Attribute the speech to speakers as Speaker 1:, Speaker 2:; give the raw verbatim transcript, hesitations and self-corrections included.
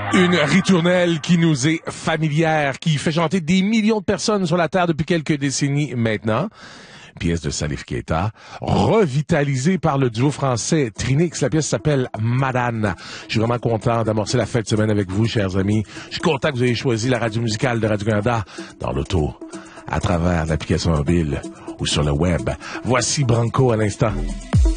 Speaker 1: Une ritournelle qui nous est familière, qui fait chanter des millions de personnes sur la Terre depuis quelques décennies maintenant. Pièce de Salif Keita, revitalisée par le duo français Trinix. La pièce s'appelle Madane. Je suis vraiment content d'amorcer la fête de semaine avec vous, chers amis. Je suis content que vous ayez choisi la radio musicale de Radio-Canada dans l'auto, à travers l'application mobile ou sur le web. Voici Branco à l'instant.